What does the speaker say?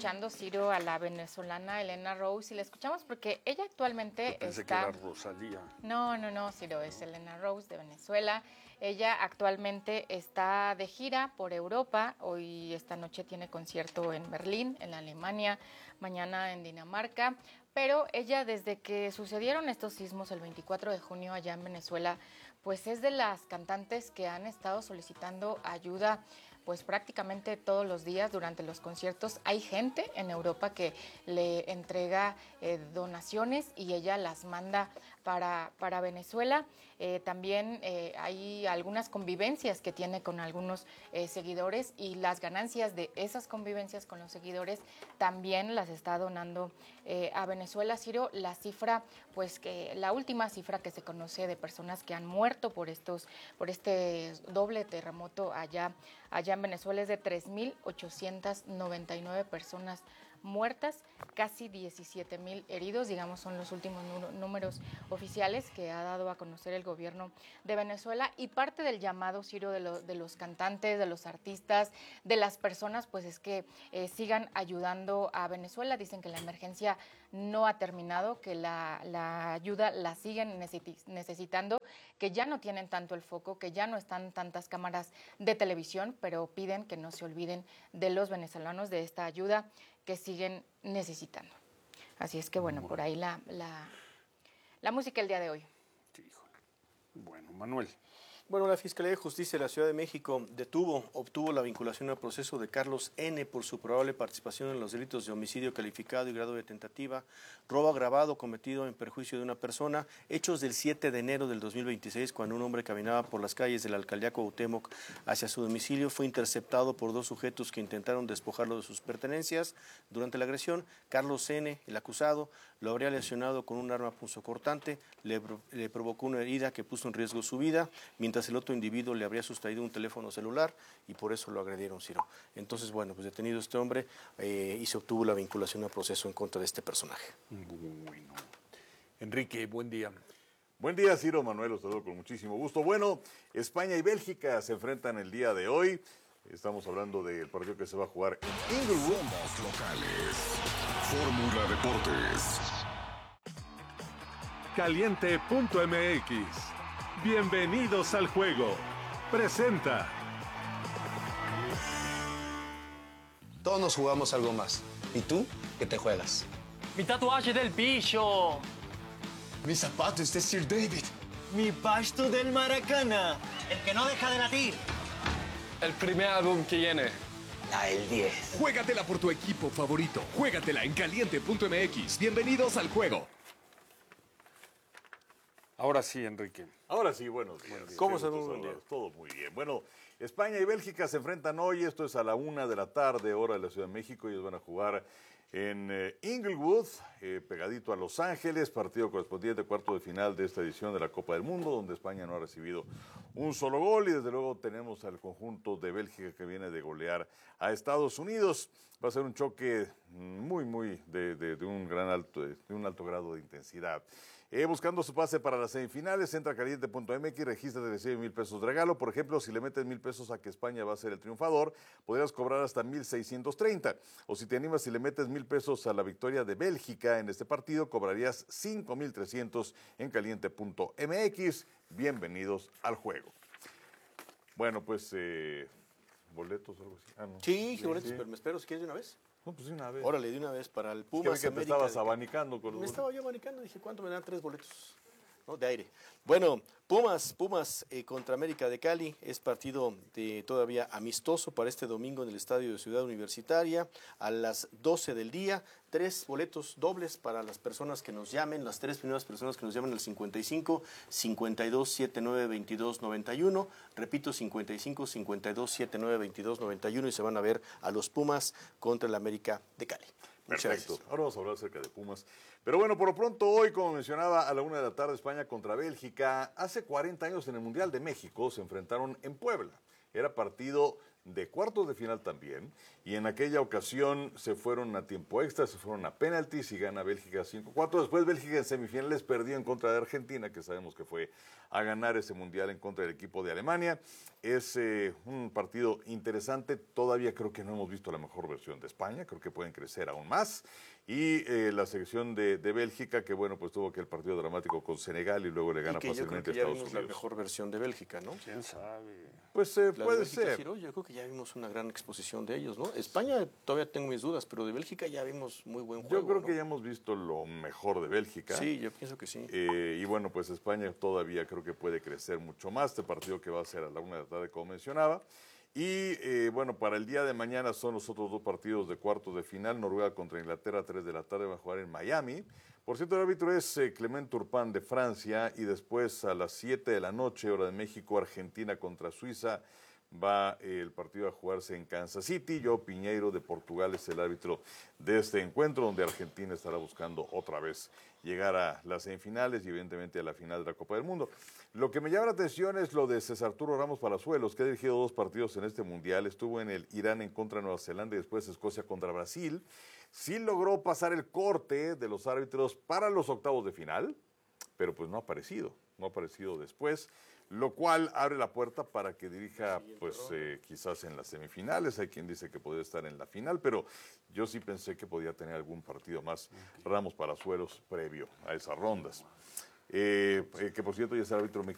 escuchando, Ciro, a la venezolana Elena Rose, y la escuchamos porque ella actualmente Pensé está... que era Rosalía. No, Ciro, es Elena Rose de Venezuela. Ella actualmente está de gira por Europa. Hoy, esta noche, tiene concierto en Berlín, en Alemania, mañana en Dinamarca. Pero ella, desde que sucedieron estos sismos el 24 de junio allá en Venezuela, pues es de las cantantes que han estado solicitando ayuda pues prácticamente todos los días durante los conciertos. Hay gente en Europa que le entrega donaciones y ella las manda para Venezuela. También hay algunas convivencias que tiene con algunos seguidores, y las ganancias de esas convivencias con los seguidores también las está donando a Venezuela. Ciro, la cifra, pues que la última cifra que se conoce de personas que han muerto por este doble terremoto allá en Venezuela es de 3,899 personas muertas, casi 17,000 heridos, digamos, son los últimos números oficiales que ha dado a conocer el gobierno de Venezuela. Y parte del llamado, Ciro, de los cantantes, de los artistas, de las personas, pues es que sigan ayudando a Venezuela. Dicen que la emergencia no ha terminado, que la ayuda la siguen necesitando, que ya no tienen tanto el foco, que ya no están tantas cámaras de televisión, pero piden que no se olviden de los venezolanos, de esta ayuda que siguen necesitando. Así es que, bueno, por ahí la música el día de hoy. Sí, híjole. Bueno, Manuel. Bueno, la Fiscalía de Justicia de la Ciudad de México obtuvo la vinculación al proceso de Carlos N. por su probable participación en los delitos de homicidio calificado y grado de tentativa, robo agravado cometido en perjuicio de una persona, hechos del 7 de enero del 2026, cuando un hombre caminaba por las calles de la alcaldía Cuauhtémoc hacia su domicilio, fue interceptado por dos sujetos que intentaron despojarlo de sus pertenencias. Durante la agresión, Carlos N., el acusado, lo habría lesionado con un arma punzocortante, le provocó una herida que puso en riesgo su vida, mientras el otro individuo le habría sustraído un teléfono celular y por eso lo agredieron, Ciro. Entonces, bueno, pues detenido este hombre y se obtuvo la vinculación al proceso en contra de este personaje. Bueno. Enrique, buen día. Buen día, Ciro. Manuel, los saludo con muchísimo gusto. Bueno, España y Bélgica se enfrentan el día de hoy. Estamos hablando del partido que se va a jugar en Inglewood. Somos locales. Fórmula Deportes. Caliente.mx. Bienvenidos al juego. Presenta. Todos nos jugamos algo más. ¿Y tú? ¿Qué te juegas? Mi tatuaje del pillo. Mis zapatos de Sir David. Mi pasto del Maracana. El que no deja de latir. El primer álbum que viene. La del 10. Juégatela por tu equipo favorito. Juégatela en Caliente.mx. Bienvenidos al juego. Ahora sí, Enrique. Ahora sí, bueno. ¿Cómo se ve? Todo muy bien. Bueno, España y Bélgica se enfrentan hoy. Esto es a la 1 de la tarde, hora de la Ciudad de México. Ellos van a jugar en Inglewood, pegadito a Los Ángeles, partido correspondiente a cuarto de final de esta edición de la Copa del Mundo, donde España no ha recibido un solo gol, y desde luego tenemos al conjunto de Bélgica que viene de golear a Estados Unidos. Va a ser un choque muy de un alto grado de intensidad. Buscando su pase para las semifinales, entra a caliente.mx, regístrate y recibe $1,000 de regalo. Por ejemplo, si le metes $1,000 a que España va a ser el triunfador, podrías cobrar hasta 1,630. O si te animas y le metes $1,000 a la victoria de Bélgica en este partido, cobrarías 5,300 en caliente.mx. Bienvenidos al juego. Bueno, pues, boletos o algo así. No. Sí, boletos, pero me espero, si quieres de una vez. No, pues de una vez. Órale, de una vez para el Pumas. Es que te estabas abanicando con los... Me estaba yo abanicando, dije, ¿cuánto me dan 3 boletos? ¿No? De aire. Bueno, Pumas contra América de Cali es partido todavía amistoso para este domingo en el Estadio de Ciudad Universitaria a las 12 del día. 3 boletos dobles para las personas que nos llamen, las 3 primeras personas que nos llamen al 55 52 79 22 91. Repito, 55 52 79 22 91 y se van a ver a los Pumas contra el América de Cali. Perfecto. Ahora vamos a hablar acerca de Pumas. Pero bueno, por lo pronto hoy, como mencionaba, a la 1 de la tarde, España contra Bélgica. Hace 40 años en el Mundial de México se enfrentaron en Puebla. Era partido de cuartos de final también, y en aquella ocasión se fueron a tiempo extra, se fueron a penaltis y gana Bélgica 5-4. Después Bélgica en semifinales perdió en contra de Argentina, que sabemos que fue a ganar ese mundial en contra del equipo de Alemania. Es un partido interesante, todavía creo que no hemos visto la mejor versión de España, creo que pueden crecer aún más. Y la selección de Bélgica, que bueno, pues tuvo aquel partido dramático con Senegal y luego le gana fácilmente a Estados Unidos. Yo creo que ya vimos la mejor versión de Bélgica, ¿no? ¿Quién sabe? Pues puede ser. Yo creo que ya vimos una gran exposición de ellos, ¿no? España todavía tengo mis dudas, pero de Bélgica ya vimos muy buen juego. Yo creo ¿no? que ya hemos visto lo mejor de Bélgica. Sí, yo pienso que sí. Y bueno, pues España todavía creo que puede crecer mucho más. Este partido que va a ser a la 1 de la tarde, como mencionaba. Y bueno, para el día de mañana son los otros 2 partidos de cuartos de final. Noruega contra Inglaterra, 3 de la tarde, va a jugar en Miami. Por cierto, el árbitro es Clement Turpin de Francia. Y después a las 7 de la noche, hora de México, Argentina contra Suiza. Va el partido a jugarse en Kansas City. João Pinheiro de Portugal es el árbitro de este encuentro, donde Argentina estará buscando otra vez llegar a las semifinales y evidentemente a la final de la Copa del Mundo. Lo que me llama la atención es lo de César Arturo Ramos Palazuelos, que ha dirigido 2 partidos en este mundial. Estuvo en el Irán en contra de Nueva Zelanda y después Escocia contra Brasil. Sí logró pasar el corte de los árbitros para los octavos de final, pero pues no ha aparecido después, lo cual abre la puerta para que dirija pues quizás en las semifinales. Hay quien dice que podría estar en la final, pero yo sí pensé que podía tener algún partido más Ramos Palazuelos previo a esas rondas. Que por cierto ya es el árbitro